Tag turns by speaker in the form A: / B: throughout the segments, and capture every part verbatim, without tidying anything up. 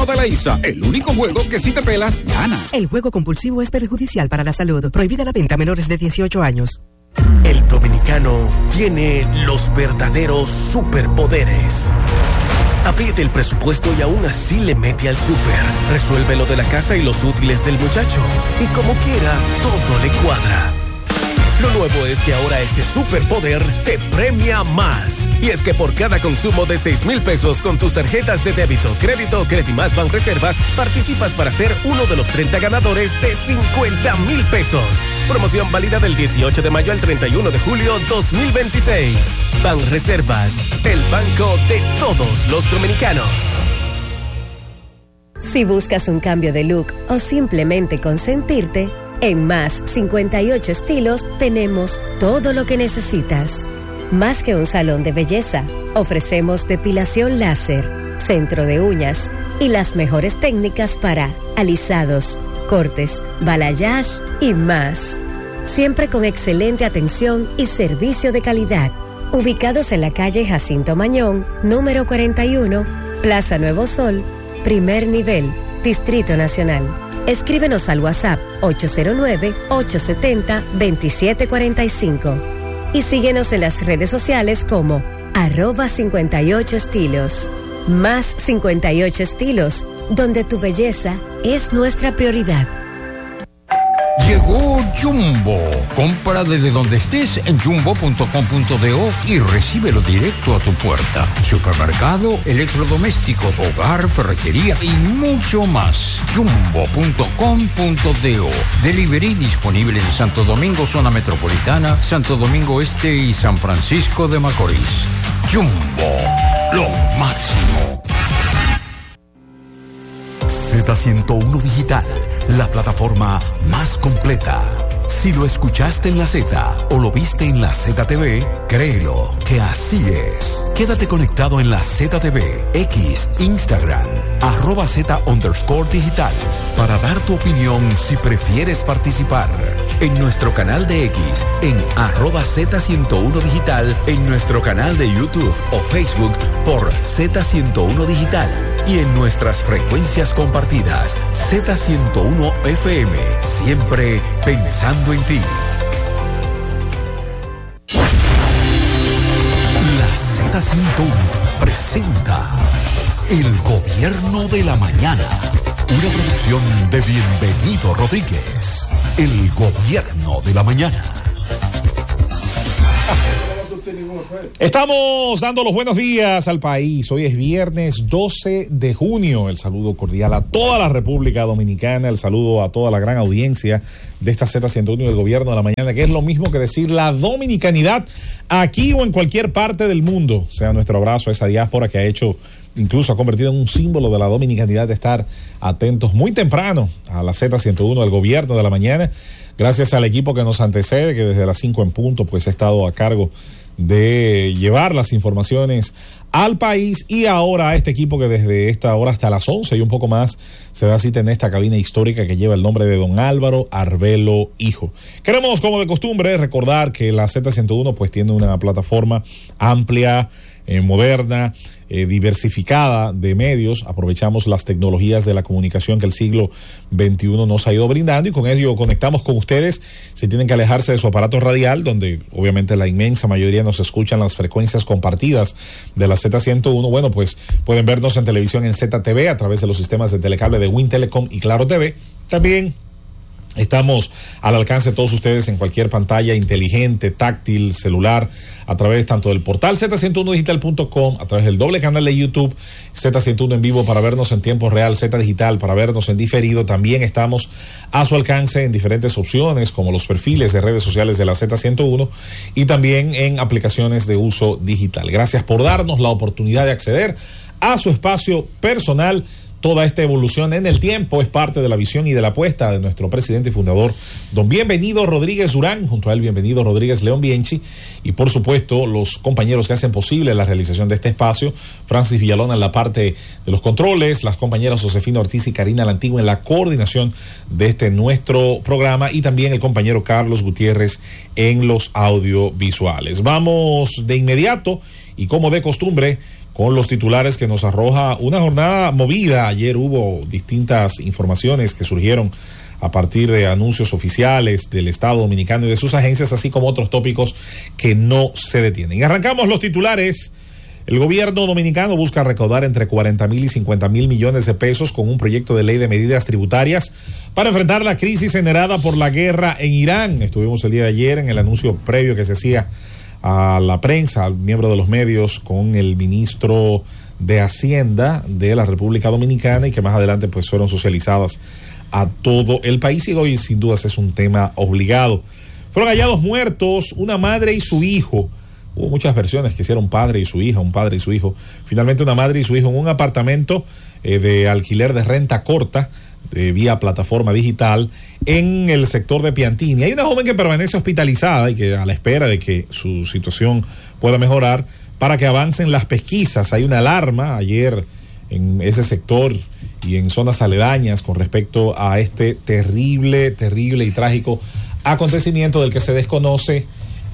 A: Torneo de la I S A, el único juego que si te pelas, ganas.
B: El juego compulsivo es perjudicial para la salud. Prohibida la venta a menores de dieciocho años.
C: El dominicano tiene los verdaderos superpoderes. Apriete el presupuesto y aún así le mete al súper. Resuelve lo de la casa y los útiles del muchacho. Y como quiera, todo le cuadra. Lo nuevo es que ahora ese superpoder te premia más. Y es que por cada consumo de seis mil pesos con tus tarjetas de débito, crédito o Credimás Banreservas, participas para ser uno de los treinta ganadores de cincuenta mil pesos. Promoción válida del dieciocho de mayo al treinta y uno de julio dos mil veintiséis. Banreservas, el banco de todos los dominicanos.
D: Si buscas un cambio de look o simplemente consentirte, en Más cincuenta y ocho Estilos tenemos todo lo que necesitas. Más que un salón de belleza, ofrecemos depilación láser, centro de uñas y las mejores técnicas para alisados, cortes, balayage y más. Siempre con excelente atención y servicio de calidad. Ubicados en la calle Jacinto Mañón, número cuarenta y uno, Plaza Nuevo Sol, primer nivel, Distrito Nacional. Escríbenos al WhatsApp ocho cero nueve, ocho siete cero, dos siete cuatro cinco y síguenos en las redes sociales como arroba cincuenta y ocho estilos. Más cincuenta y ocho Estilos, donde tu belleza es nuestra prioridad.
E: Llegó Jumbo. Compra desde donde estés en jumbo punto com punto do y recíbelo directo a tu puerta. Supermercado, electrodomésticos, hogar, ferretería y mucho más. jumbo punto com punto do. Delivery disponible en Santo Domingo, zona metropolitana, Santo Domingo Este y San Francisco de Macorís. Jumbo, lo máximo.
F: Z ciento uno Digital, la plataforma más completa. Si lo escuchaste en la Z o lo viste en la Z T V, créelo que así es. Quédate conectado en la Z T V, X, Instagram, arroba Z underscore digital, para dar tu opinión si prefieres participar. En nuestro canal de X, en arroba Z ciento uno Digital, en nuestro canal de YouTube o Facebook por Z ciento uno Digital y en nuestras frecuencias compartidas, Z ciento uno F M, siempre pensando en ti. La Z ciento uno presenta El Gobierno de la Mañana, una producción de Bienvenido Rodríguez. El Gobierno de la Mañana.
G: Estamos dando los buenos días al país. Hoy es viernes doce de junio. El saludo cordial a toda la República Dominicana. El saludo a toda la gran audiencia de esta Z ciento uno del Gobierno de la Mañana, que es lo mismo que decir la dominicanidad aquí o en cualquier parte del mundo. Sea nuestro abrazo a esa diáspora que ha hecho, incluso ha convertido en un símbolo de la dominicanidad, de estar atentos muy temprano a la Z ciento uno del Gobierno de la Mañana. Gracias al equipo que nos antecede, que desde las cinco en punto pues ha estado a cargo de llevar las informaciones al país, y ahora a este equipo que desde esta hora hasta las once y un poco más se da cita en esta cabina histórica que lleva el nombre de don Álvaro Arbelo Hijo. Queremos, como de costumbre, recordar que la Z ciento uno pues tiene una plataforma amplia, eh, moderna, eh, diversificada de medios. Aprovechamos las tecnologías de la comunicación que el siglo veintiuno nos ha ido brindando, y con ello conectamos con ustedes. Si tienen que alejarse de su aparato radial, donde obviamente la inmensa mayoría nos escuchan las frecuencias compartidas de la Z ciento uno, bueno, pues pueden vernos en televisión en Z T V a través de los sistemas de telecable de Win Telecom y Claro T V. También estamos al alcance de todos ustedes en cualquier pantalla inteligente, táctil, celular, a través tanto del portal Z ciento uno digital punto com, a través del doble canal de YouTube Z ciento uno en vivo para vernos en tiempo real, Z Digital para vernos en diferido. También estamos a su alcance en diferentes opciones como los perfiles de redes sociales de la Z ciento uno y también en aplicaciones de uso digital. Gracias por darnos la oportunidad de acceder a su espacio personal. Toda esta evolución en el tiempo es parte de la visión y de la apuesta de nuestro presidente y fundador, don Bienvenido Rodríguez Durán, junto a él Bienvenido Rodríguez León Bienchi, y por supuesto los compañeros que hacen posible la realización de este espacio, Francis Villalona en la parte de los controles, las compañeras Josefina Ortiz y Karina Lantigua en la coordinación de este nuestro programa, y también el compañero Carlos Gutiérrez en los audiovisuales. Vamos de inmediato, y como de costumbre, con los titulares que nos arroja una jornada movida. Ayer hubo distintas informaciones que surgieron a partir de anuncios oficiales del Estado Dominicano y de sus agencias, así como otros tópicos que no se detienen. Y arrancamos los titulares. El gobierno dominicano busca recaudar entre cuarenta mil y cincuenta mil millones de pesos con un proyecto de ley de medidas tributarias para enfrentar la crisis generada por la guerra en Irán. Estuvimos el día de ayer en el anuncio previo que se hacía a la prensa, al miembro de los medios, con el ministro de Hacienda de la República Dominicana, y que más adelante pues fueron socializadas a todo el país, y hoy sin dudas es un tema obligado. Fueron hallados muertos una madre y su hijo. Hubo muchas versiones que hicieron padre y su hija, un padre y su hijo. Finalmente una madre y su hijo en un apartamento eh, de alquiler de renta corta, eh, vía plataforma digital, en el sector de Piantini. Hay una joven que permanece hospitalizada y que a la espera de que su situación pueda mejorar para que avancen las pesquisas. Hay una alarma ayer en ese sector y en zonas aledañas con respecto a este terrible, terrible y trágico acontecimiento del que se desconoce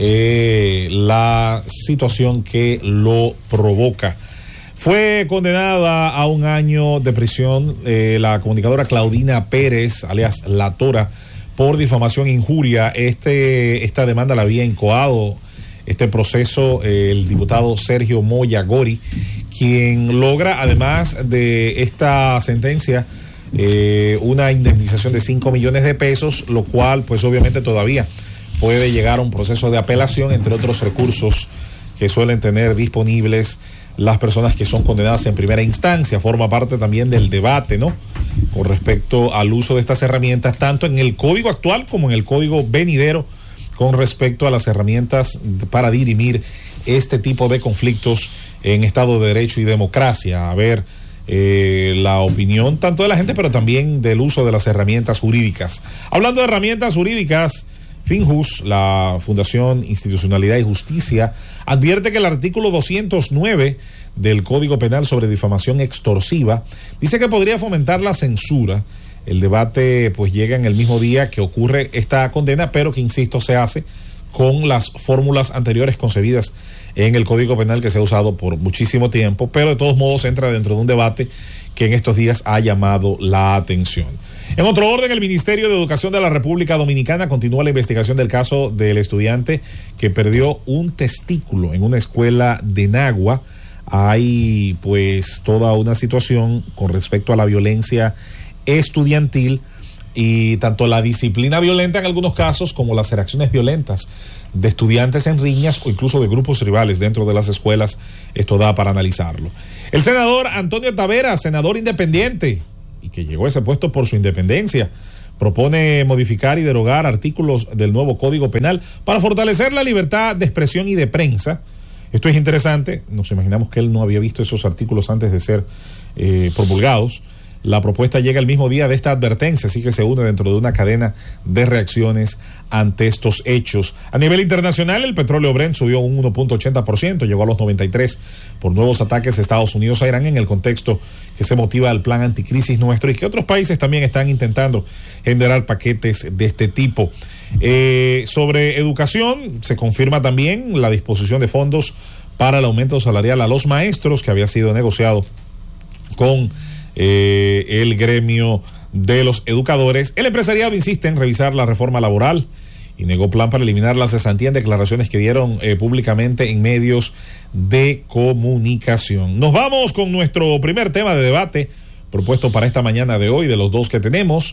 G: Eh, la situación que lo provoca. Fue condenada a un año de prisión eh, la comunicadora Claudina Pérez, alias La Tora, por difamación e injuria. Este, esta demanda la había incoado este proceso eh, el diputado Sergio Moya Gori, quien logra, además de esta sentencia, eh, una indemnización de cinco millones de pesos, lo cual pues obviamente todavía puede llegar a un proceso de apelación, entre otros recursos que suelen tener disponibles las personas que son condenadas en primera instancia. Forma parte también del debate, ¿no?, con respecto al uso de estas herramientas, tanto en el código actual como en el código venidero, con respecto a las herramientas para dirimir este tipo de conflictos en Estado de Derecho y democracia. A ver eh, la opinión tanto de la gente, pero también del uso de las herramientas jurídicas. Hablando de herramientas jurídicas, Finjus, la Fundación Institucionalidad y Justicia, advierte que el artículo doscientos nueve del Código Penal sobre difamación extorsiva dice que podría fomentar la censura. El debate pues llega en el mismo día que ocurre esta condena, pero que, insisto, se hace con las fórmulas anteriores concebidas en el Código Penal, que se ha usado por muchísimo tiempo, pero de todos modos entra dentro de un debate que en estos días ha llamado la atención. En otro orden, el Ministerio de Educación de la República Dominicana continúa la investigación del caso del estudiante que perdió un testículo en una escuela de Nagua. Hay pues toda una situación con respecto a la violencia estudiantil y tanto la disciplina violenta en algunos casos como las reacciones violentas de estudiantes en riñas o incluso de grupos rivales dentro de las escuelas. Esto da para analizarlo. El senador Antonio Tavera, senador independiente, y que llegó a ese puesto por su independencia, propone modificar y derogar artículos del nuevo Código Penal para fortalecer la libertad de expresión y de prensa. Esto es interesante, nos imaginamos que él no había visto esos artículos antes de ser eh, promulgados. La propuesta llega el mismo día de esta advertencia, así que se une dentro de una cadena de reacciones ante estos hechos. A nivel internacional, el petróleo Brent subió un uno punto ochenta por ciento, llegó a los noventa y tres por nuevos ataques de Estados Unidos a Irán, en el contexto que se motiva el plan anticrisis nuestro y que otros países también están intentando generar paquetes de este tipo. Eh, sobre educación, se confirma también la disposición de fondos para el aumento salarial a los maestros, que había sido negociado con Eh, el gremio de los educadores. El empresariado insiste en revisar la reforma laboral y negó plan para eliminar la cesantía en declaraciones que dieron eh, públicamente en medios de comunicación. Nos vamos con nuestro primer tema de debate propuesto para esta mañana de hoy, de los dos que tenemos: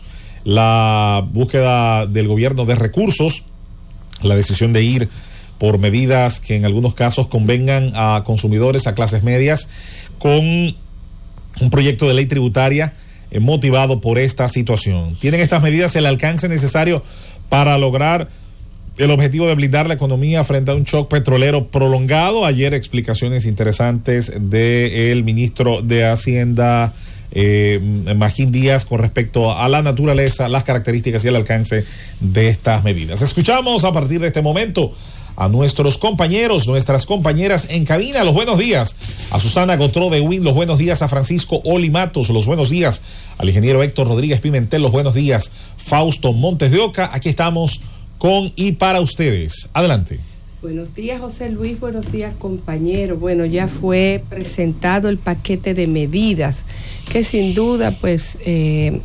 G: la búsqueda del gobierno de recursos, la decisión de ir por medidas que en algunos casos convengan a consumidores, a clases medias, con un proyecto de ley tributaria eh, motivado por esta situación. ¿Tienen estas medidas el alcance necesario para lograr el objetivo de blindar la economía frente a un shock petrolero prolongado? Ayer explicaciones interesantes del ministro de Hacienda, eh, Magín Díaz, con respecto a la naturaleza, las características y el alcance de estas medidas. Escuchamos a partir de este momento a nuestros compañeros, nuestras compañeras en cabina. Los buenos días a Susana Gotró de Win, los buenos días a Francisco Oli Matos, los buenos días al ingeniero Héctor Rodríguez Pimentel, los buenos días Fausto Montes de Oca. Aquí estamos con y para ustedes. Adelante.
H: Buenos días, José Luis, buenos días, compañero. Bueno, ya fue presentado el paquete de medidas que sin duda pues eh,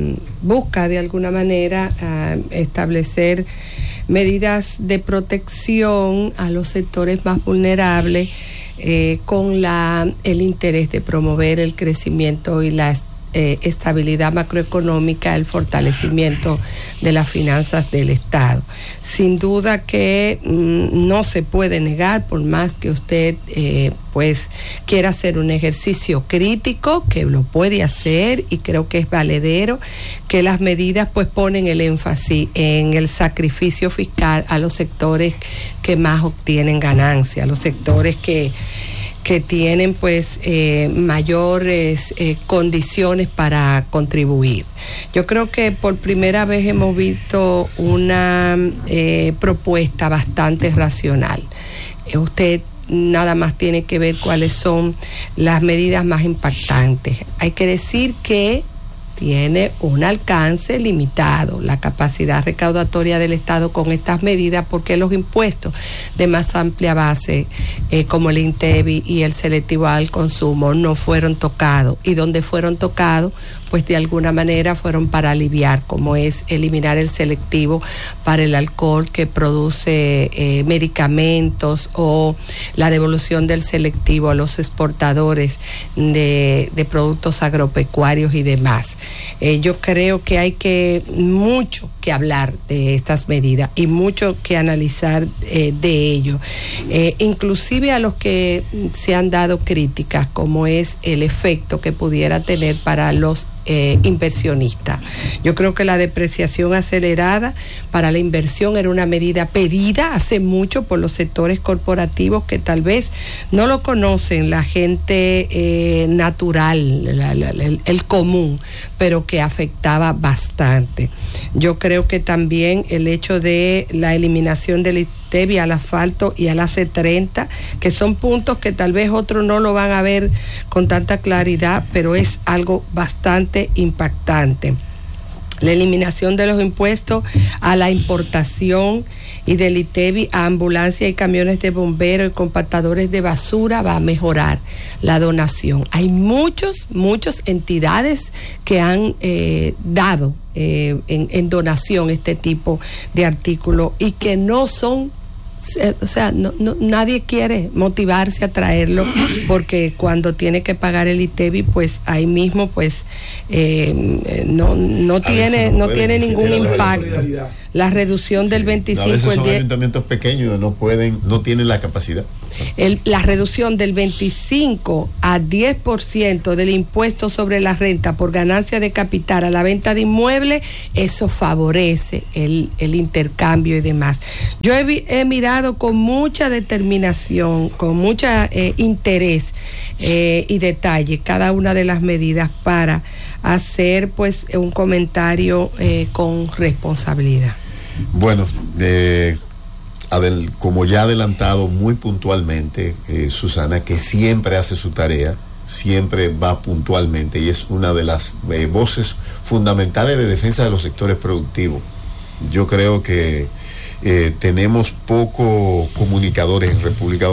H: busca de alguna manera uh, establecer medidas de protección a los sectores más vulnerables eh, con la el interés de promover el crecimiento y la Eh, estabilidad macroeconómica, el fortalecimiento de las finanzas del Estado. Sin duda que mm, no se puede negar, por más que usted eh, pues quiera hacer un ejercicio crítico, que lo puede hacer y creo que es valedero, que las medidas pues ponen el énfasis en el sacrificio fiscal a los sectores que más obtienen ganancia, a los sectores que que tienen pues eh, mayores eh, condiciones para contribuir. Yo creo que por primera vez hemos visto una eh, propuesta bastante racional. Eh, usted nada más tiene que ver cuáles son las medidas más impactantes. Hay que decir que tiene un alcance limitado la capacidad recaudatoria del Estado con estas medidas, porque los impuestos de más amplia base eh, como el INTEBI y el selectivo al consumo no fueron tocados, y donde fueron tocados pues de alguna manera fueron para aliviar, como es eliminar el selectivo para el alcohol que produce eh, medicamentos, o la devolución del selectivo a los exportadores de, de productos agropecuarios y demás. Eh, yo creo que hay que mucho que hablar de estas medidas y mucho que analizar eh, de ello, eh, inclusive a los que se han dado críticas, como es el efecto que pudiera tener para los Eh, inversionista. Yo creo que la depreciación acelerada para la inversión era una medida pedida hace mucho por los sectores corporativos que tal vez no lo conocen la gente eh, natural, la, la, el, el común, pero que afectaba bastante. Yo creo que también el hecho de la eliminación del INTEBI al asfalto y al A C treinta, que son puntos que tal vez otros no lo van a ver con tanta claridad, pero es algo bastante impactante. La eliminación de los impuestos a la importación y del INTEBI a ambulancias y camiones de bomberos y compactadores de basura va a mejorar la donación. Hay muchos, muchas entidades que han eh, dado eh, en, en donación este tipo de artículos y que no son, o sea, no, no, nadie quiere motivarse a traerlo, porque cuando tiene que pagar el INTEBI, pues ahí mismo pues eh, no, no tiene no, no tiene ningún impacto. La reducción sí, del veinticinco
I: a veces son
H: el diez,
I: ayuntamientos pequeños no pueden, no tienen la capacidad.
H: El, la reducción del veinticinco a diez por ciento del impuesto sobre la renta por ganancia de capital a la venta de inmuebles, eso favorece el, el intercambio y demás. Yo he, he mirado con mucha determinación, con mucho eh, interés eh, y detalle cada una de las medidas para hacer pues un comentario eh, con responsabilidad.
I: Bueno, eh, Adel, como ya ha adelantado muy puntualmente eh, Susana, que siempre hace su tarea, siempre va puntualmente y es una de las eh, voces fundamentales de defensa de los sectores productivos. Yo creo que eh, tenemos pocos comunicadores en República Dominicana